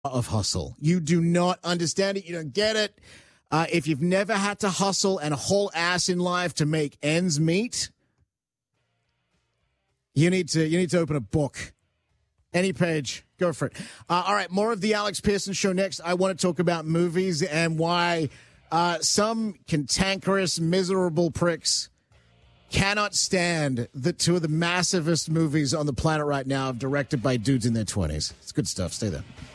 of hustle. You do not understand it. You don't get it. If you've never had to hustle and haul ass in life to make ends meet, you need to open a book. Any page, go for it. All right, more of the Alex Pearson Show next. I want to talk about movies and why some cantankerous, miserable pricks cannot stand the two of the massivest movies on the planet right now, directed by dudes in their 20s. It's good stuff. Stay there.